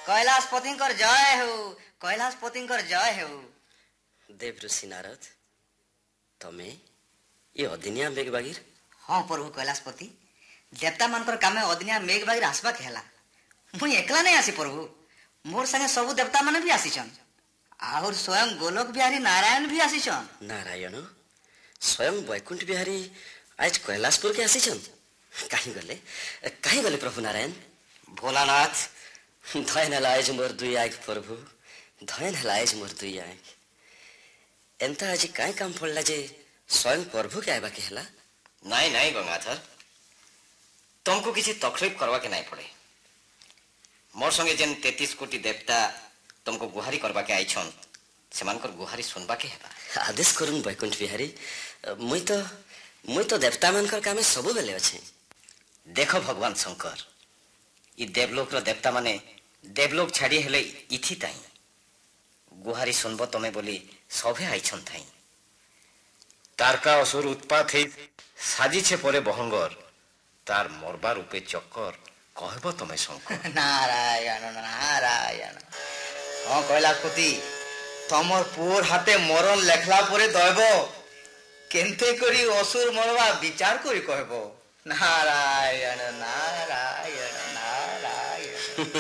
कैलाशपति जय हो, कैलाशपति जय हो। देवऋषि नारद, तमे ये अदिनिया मेघबागीर? हाँ प्रभु कैलाशपति, देवता मानकर कामे अदिनिया मेघबागीर आसबा के हला। मुई एकला नहीं आसी प्रभु, मोर संगे सबु देवता माने भी आसीछन, और स्वयं गोलोक बिहारी नारायण भी आसीछन। नारायण स्वयं वैकुंठ बिहारी आज कैलाशपुर के आसीछन? कहीं गले प्रभु नारायण? भोलानाथ धयन हलाएज मोर दुई आँख प्रभु, धयन हलाएज मोर दुई आँख। एंता आज काई काम पड़ला जे स्वयं प्रभु के आइबा के हला? नहीं नहीं गंगाधर, तुमको किसी तकलीफ करवा के नहीं पड़े। मोर संगे जेन 33 कोटी देवता तुमको गुहारी करवा के आइछन, सेमानकर गुहारी सुनबा के हेबा। आदेश करुन वैकुंठ बिहारी, मुई तो देवता मानकर कामे सबु बेले अछि। देखो भगवान शंकर, ई देवलोक रो देवता माने देवलोक छाड़ी हेले इथि ताई गुहारी सुनबो तमे बोली सभे आइछन थाई। तारका असुर उत्पात हे साजी छे परे बहंगर, तार मरबा रूपे चक्कर कहबो तमे शंकर। नारायण नारायण। हाँ कैलाशपति, तमर पुर हाथे मरण लेखला परे दैब केनते करी असुर मरवा विचार करी कहबो। नारायण नारायण नारायण।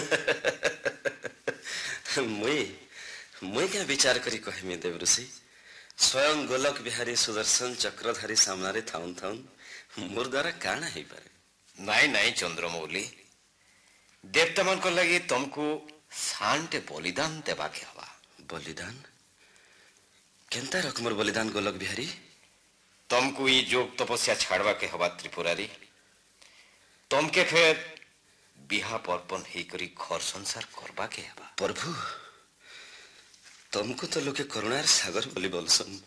मुई क्या विचार करी कहमी देवऋषि? स्वयं गोलक बिहारी सुदर्शन चक्रधारी सामना रे थाउन थाउन मोर द्वारा काना ही पारे? नहीं नहीं चंद्रमौली, देवता मन को लगी तुमको शांति बलिदान देवा के हवा। बलिदान? केंता रकमर बलिदान गोलक बिहारी? तुमको ये जोग तपस्या छाड़वा के हवा त्रिपुरारी। तुमके फिर बिहा पर्पण ही करी घर संसार करवा के हवा। प्रभु तुमको तो लोके करुणार सागर बोली बोलसन,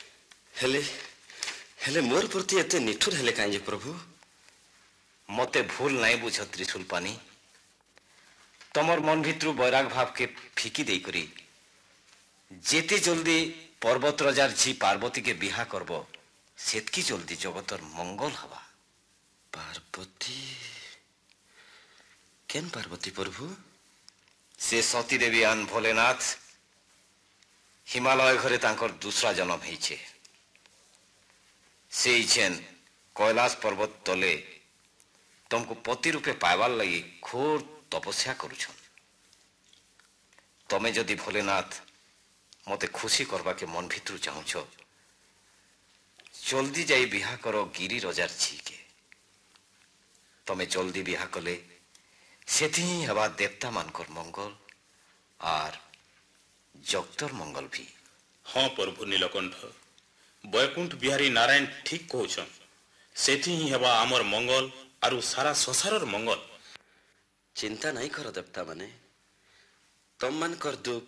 हेले मोर प्रति एते निठुर हेले काई जे प्रभु? मते भूल नहीं बुझ त्रिशूल पानी, तमर मन भित्रु बैराग भाव के फिकी दे करी जेते जल्दी पर्वत राजार झी पार्वती के बिहा करबो सेतकी जल्दी जगतर मंगल हवा। पार्वती? केन पार्वती प्रभु? से सती देवी आन भोलेनाथ हिमालय घरे तांकर दूसरा जन्म हेछे। से इछेन कैलाश पर्वत तले तुमको पति रूपे पाइबार लगी घोर तपस्या करुछन। तमे जदि भोलेनाथ मते खुशी करवा के मन भित्रु चाहुछ, जल्दी जाई बिहा करो गिरी रजार छी के। तमे जल्दी बिहा कले सेथि हवा देवता मानकर मंगल और जगतर मंगल भी। हाँ प्रभु नीलकंठ, वैकुंठ बिहारी नारायण ठीक कहछन, सेथि ही हवा आमर मंगल आरु सारा संसारर मंगल। चिंता नहीं करो देवता माने, तुम मान कर दुख